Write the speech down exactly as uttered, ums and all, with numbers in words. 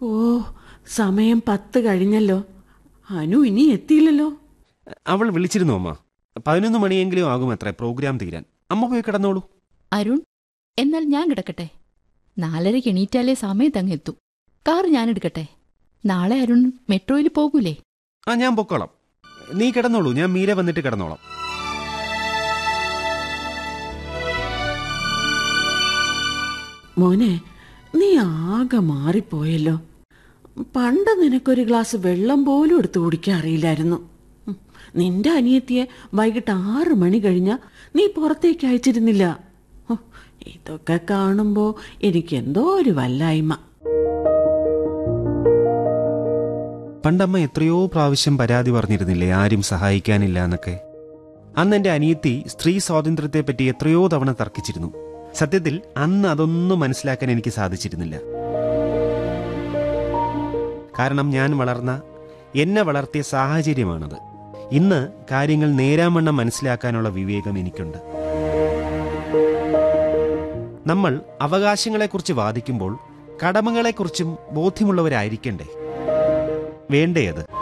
ഓ, സമയം പത്ത് കഴിഞ്ഞല്ലോ. അനു ഇനി എത്തിയില്ലല്ലോ. അവൾ വിളിച്ചിരുന്നു അമ്മ. പതിനൊന്ന് മണിയെങ്കിലും ആകും അത്ര പ്രോഗ്രാം തീരാൻ. അമ്മ പോയി കിടന്നോളൂ. അരുൺ, എന്നാൽ ഞാൻ കിടക്കട്ടെ. നാലരയ്ക്ക് എണീറ്റാലേ സമയത്തങ്ങ് എത്തും. കാർ ഞാനെടുക്കട്ടെ. നാളെ അരുൺ മെട്രോയിൽ പോകൂലേ? ആ, ഞാൻ പൊക്കോളാം. നീ കിടന്നോളൂ, ഞാൻ മീര വന്നിട്ട് കിടന്നോളാം. മോനെ, നീ ആകെ മാറിപ്പോയല്ലോ. പണ്ട് നിനക്കൊരു ഗ്ലാസ് വെള്ളം പോലും എടുത്തു കുടിക്കാൻ അറിയില്ലായിരുന്നു. നിന്റെ അനിയത്തിയെ വൈകിട്ട് ആറ് മണി കഴിഞ്ഞാൽ നീ പുറത്തേക്ക് അയച്ചിരുന്നില്ല. ഇതൊക്കെ കാണുമ്പോ എനിക്കെന്തോ ഒരു വല്ലായ്മ. പണ്ടമ്മ എത്രയോ പ്രാവശ്യം പരാതി പറഞ്ഞിരുന്നില്ലേ ആരും സഹായിക്കാനില്ല എന്നൊക്കെ. അന്ന് എൻ്റെ അനിയത്തി സ്ത്രീ സ്വാതന്ത്ര്യത്തെപ്പറ്റി എത്രയോ തവണ തർക്കിച്ചിരുന്നു. സത്യത്തിൽ അന്ന് അതൊന്നും മനസ്സിലാക്കാൻ എനിക്ക് സാധിച്ചിരുന്നില്ല. കാരണം ഞാൻ വളർന്ന, എന്നെ വളർത്തിയ സാഹചര്യമാണത്. ഇന്ന് കാര്യങ്ങൾ നേരാവണ്ണം മനസ്സിലാക്കാനുള്ള വിവേകം എനിക്കുണ്ട്. നമ്മൾ അവകാശങ്ങളെക്കുറിച്ച് വാദിക്കുമ്പോൾ കടമകളെക്കുറിച്ചും ബോധ്യമുള്ളവരായിരിക്കണ്ടേ? വേണ്ടേ അത്?